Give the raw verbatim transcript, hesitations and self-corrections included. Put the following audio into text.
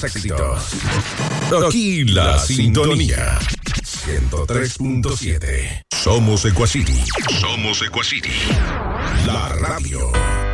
éxitos. Aquí la sintonía. ciento tres punto siete. Somos Equacity. Somos Equacity. La radio.